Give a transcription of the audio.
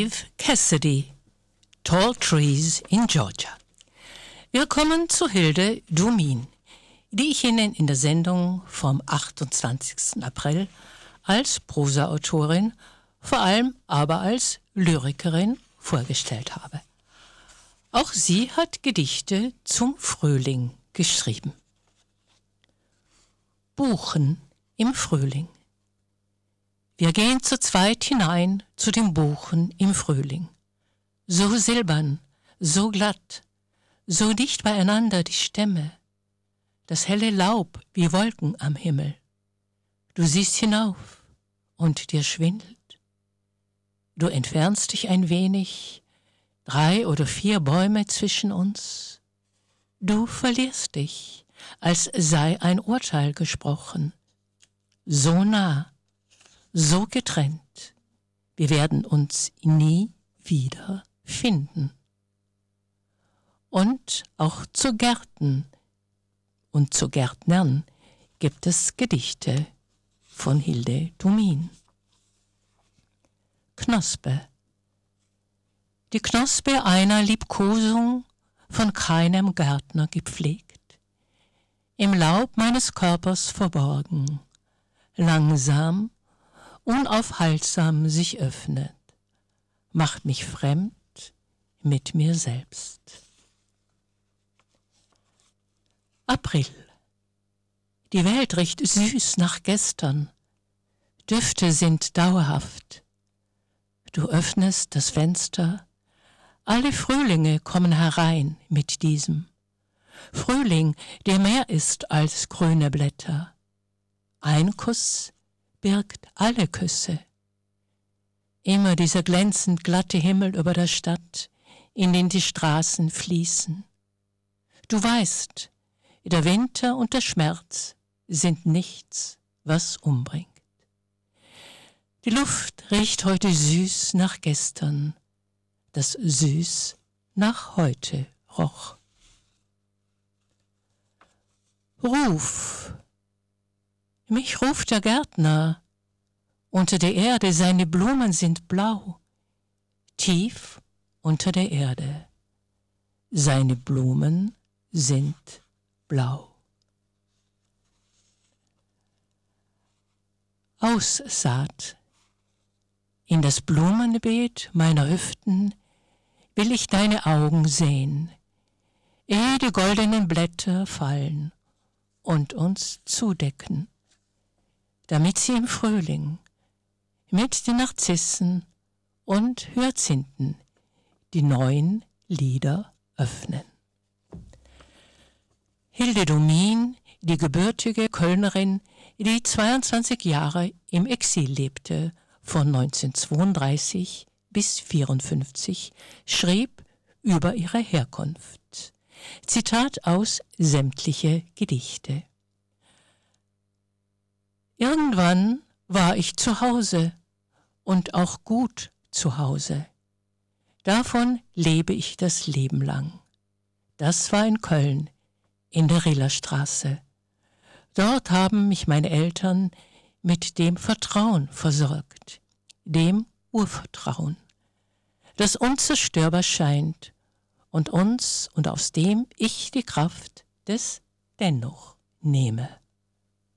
Dave Cassidy, Tall Trees in Georgia. Willkommen zu Hilde Domin, die ich Ihnen in der Sendung vom 28. April als Prosaautorin, vor allem aber als Lyrikerin vorgestellt habe. Auch sie hat Gedichte zum Frühling geschrieben. Buchen im Frühling. Wir gehen zu zweit hinein zu den Buchen im Frühling. So silbern, so glatt, so dicht beieinander die Stämme, das helle Laub wie Wolken am Himmel. Du siehst hinauf und dir schwindelt. Du entfernst dich ein wenig, 3 oder 4 Bäume zwischen uns. Du verlierst dich, als sei ein Urteil gesprochen. So nah, so getrennt, wir werden uns nie wieder finden. Und auch zu Gärten und zu Gärtnern gibt es Gedichte von Hilde Domin. Knospe. Die Knospe einer Liebkosung, von keinem Gärtner gepflegt, im Laub meines Körpers verborgen, langsam, unaufhaltsam sich öffnet, macht mich fremd mit mir selbst. April. Die Welt riecht süß nach gestern, Düfte sind dauerhaft. Du öffnest das Fenster, alle Frühlinge kommen herein mit diesem. Frühling, der mehr ist als grüne Blätter. Ein Kuss birgt alle Küsse. Immer dieser glänzend glatte Himmel über der Stadt, in den die Straßen fließen. Du weißt, der Winter und der Schmerz sind nichts, was umbringt. Die Luft riecht heute süß nach gestern, das süß nach heute roch. Ruf. Mich ruft der Gärtner. Unter der Erde seine Blumen sind blau. Tief unter der Erde. Seine Blumen sind blau. Aussaat. In das Blumenbeet meiner Hüften will ich deine Augen sehen, ehe die goldenen Blätter fallen und uns zudecken, damit sie im Frühling mit den Narzissen und Hyazinthen die neuen Lieder öffnen. Hilde Domin, die gebürtige Kölnerin, die 22 Jahre im Exil lebte, von 1932 bis 1954, schrieb über ihre Herkunft. Zitat aus Sämtliche Gedichte. Irgendwann war ich zu Hause und auch gut zu Hause. Davon lebe ich das Leben lang. Das war in Köln, in der Rillerstraße. Dort haben mich meine Eltern mit dem Vertrauen versorgt, dem Urvertrauen, das unzerstörbar scheint und aus dem ich die Kraft des Dennoch nehme.